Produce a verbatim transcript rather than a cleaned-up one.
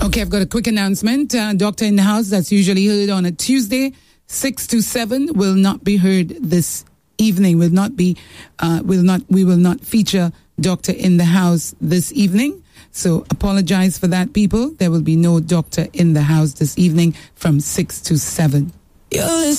Okay, I've got a quick announcement. Uh, Doctor in the House, that's usually heard on a Tuesday, six to seven, will not be heard this evening. Will not be, uh, will not, we will not feature Doctor in the House this evening. So apologize for that, people. There will be no Doctor in the House this evening from six to seven. You're